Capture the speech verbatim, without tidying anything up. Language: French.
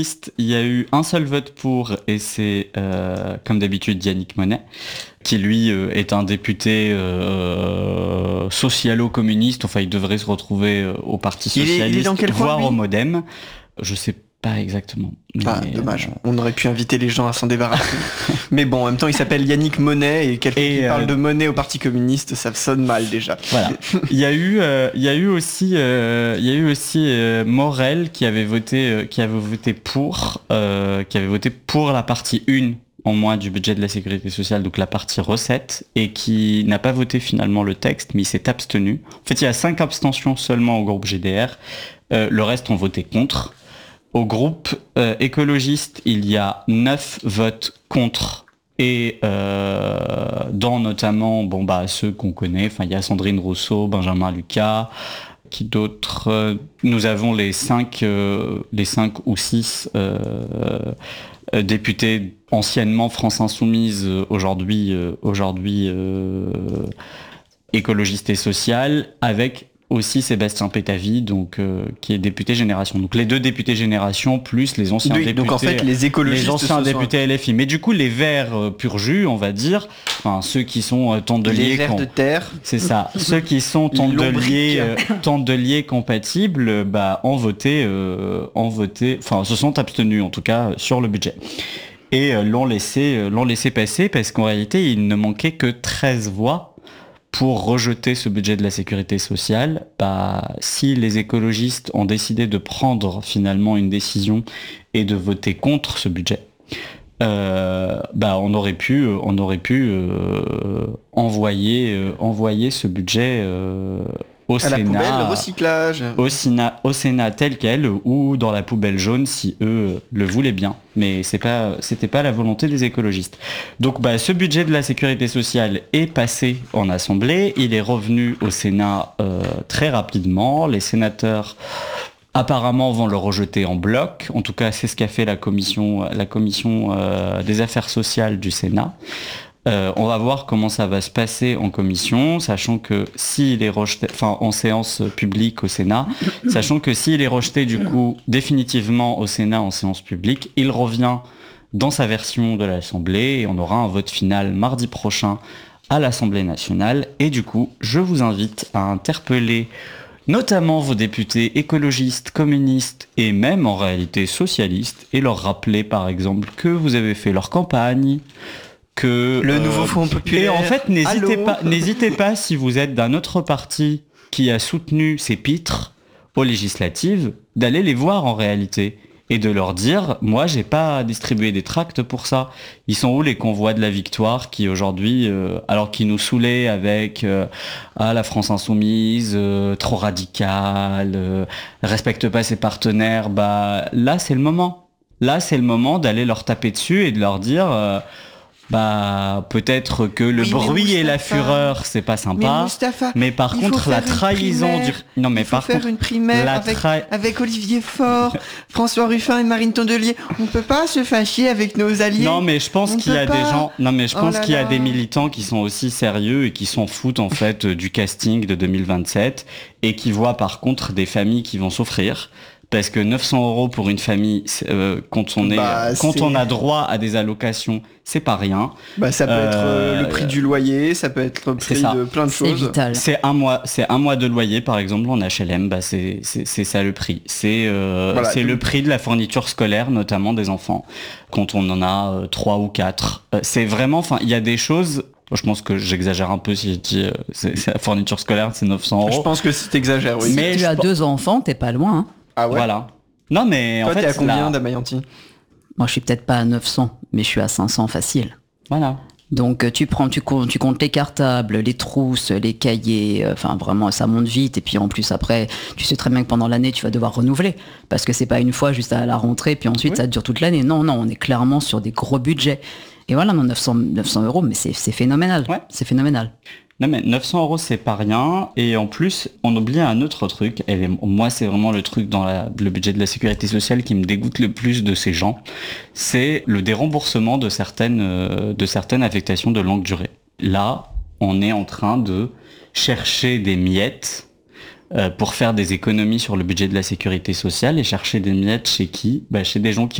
Il y a eu un seul vote pour, et c'est, euh, comme d'habitude, Yannick Monnet, qui lui euh, est un député euh, socialo-communiste. Enfin, il devrait se retrouver euh, au Parti Socialiste, il est, il est dans quel voire coin, au Modem. Je sais pas exactement. Mais, ah, dommage. Euh... On aurait pu inviter les gens à s'en débarrasser. Mais bon, en même temps, il s'appelle Yannick Monnet, et quelqu'un et qui euh... parle de monnaie au Parti communiste, ça sonne mal déjà. Voilà. Il y a eu, euh, il y a eu aussi, euh, il y a eu aussi euh, Morel qui avait voté, euh, qui avait voté pour, euh, qui avait voté pour la partie un en moins du budget de la sécurité sociale, donc la partie recettes, et qui n'a pas voté finalement le texte, mais il s'est abstenu. En fait, il y a cinq abstentions seulement au groupe G D R. Euh, le reste ont voté contre. Au groupe euh, écologiste, il y a neuf votes contre. Et euh, dans notamment bon bah ceux qu'on connaît, enfin il y a Sandrine Rousseau, Benjamin Lucas, qui d'autres euh, nous avons les cinq euh, les cinq ou six euh, euh, députés anciennement France Insoumise, euh, aujourd'hui euh, aujourd'hui euh, écologiste et social, avec aussi Sébastien Pétavy, donc euh, qui est député Génération. Donc les deux députés Génération plus les anciens oui, députés. Donc en fait les écologistes, les anciens députés L F I. Mais du coup les Verts euh, pur jus, on va dire, enfin ceux qui sont euh, tondeliers. Les Verts de terre. C'est ça. Ceux qui sont tondeliers, euh, tondeliers compatibles, bah ont voté, euh, ont voté, enfin se sont abstenus en tout cas sur le budget. Et euh, l'ont laissé, euh, l'ont laissé passer parce qu'en réalité il ne manquait que treize voix pour rejeter ce budget de la sécurité sociale. Bah, si les écologistes ont décidé de prendre finalement une décision et de voter contre ce budget, euh, bah, on aurait pu, on aurait pu euh, envoyer, euh, envoyer ce budget euh, au à Sénat, la poubelle, le recyclage, au Sénat, au Sénat tel quel, ou dans la poubelle jaune si eux le voulaient bien. Mais c'est pas, c'était pas la volonté des écologistes. Donc, bah, ce budget de la sécurité sociale est passé en Assemblée. Il est revenu au Sénat euh, très rapidement. Les sénateurs apparemment vont le rejeter en bloc. En tout cas, c'est ce qu'a fait la commission, la commission euh, des affaires sociales du Sénat. Euh, on va voir comment ça va se passer en commission, sachant que s'il est rejeté, enfin en séance publique au Sénat, sachant que s'il est rejeté du coup définitivement au Sénat en séance publique, il revient dans sa version de l'Assemblée et on aura un vote final mardi prochain à l'Assemblée nationale. Et du coup, je vous invite à interpeller notamment vos députés écologistes, communistes et même en réalité socialistes et leur rappeler par exemple que vous avez fait leur campagne, que le euh, nouveau Front populaire. Et en fait, n'hésitez Allô pas, n'hésitez pas si vous êtes d'un autre parti qui a soutenu ces pitres aux législatives, d'aller les voir en réalité et de leur dire, moi, j'ai pas distribué des tracts pour ça. Ils sont où les convois de la victoire qui aujourd'hui, euh, alors qu'ils nous saoulaient avec euh, ah, la France insoumise, euh, trop radicale, euh, respecte pas ses partenaires. Bah là, c'est le moment. Là, c'est le moment d'aller leur taper dessus et de leur dire. Euh, Bah peut-être que le oui, bruit et la fureur c'est pas sympa, mais, Mustapha, mais par contre la trahison du non mais il faut par faire contre une primaire la avec, tra... avec Olivier Faure, François Ruffin et Marine Tondelier. On peut pas se fâcher avec nos alliés. Non mais je pense On qu'il y a pas. des gens non mais je pense oh qu'il y a là. des militants qui sont aussi sérieux et qui s'en foutent en fait du casting de deux mille vingt-sept et qui voient par contre des familles qui vont souffrir. Parce que neuf cents euros pour une famille, euh, quand on est, bah, quand c'est... on a droit à des allocations, c'est pas rien. Bah, ça peut euh, être euh, le prix du loyer, ça peut être le prix de plein de c'est choses. Vital. C'est un mois, c'est un mois de loyer par exemple en H L M. Bah c'est c'est, c'est ça le prix. C'est euh, voilà, c'est tout... le prix de la fourniture scolaire, notamment des enfants, quand on en a euh, trois ou quatre. Euh, c'est vraiment, enfin, il y a des choses. Je pense que j'exagère un peu si je dis euh, c'est, c'est la fourniture scolaire, c'est neuf cents euros. Je pense que si t'exagères, oui. Mais si tu as je... deux enfants, t'es pas loin. Hein. Ah ouais. Voilà. Non mais toi, en fait, t'es à combien, la... Damayanti? Moi, je suis peut-être pas à neuf cents, mais je suis à cinq cents facile. Voilà. Donc tu prends, tu comptes, tu comptes les cartables, les trousses, les cahiers, enfin euh, vraiment ça monte vite. Et puis en plus après, tu sais très bien que pendant l'année tu vas devoir renouveler parce que c'est pas une fois juste à la rentrée puis ensuite oui. ça dure toute l'année. Non non, on est clairement sur des gros budgets. Et voilà, non, neuf cents euros, mais c'est, c'est phénoménal. Ouais. C'est phénoménal. Non mais neuf cents euros c'est pas rien et en plus on oublie un autre truc et moi c'est vraiment le truc dans la, le budget de la sécurité sociale qui me dégoûte le plus de ces gens, c'est le déremboursement de certaines, euh, de certaines affectations de longue durée. Là on est en train de chercher des miettes euh, pour faire des économies sur le budget de la sécurité sociale et chercher des miettes chez qui ? Bah, chez des gens qui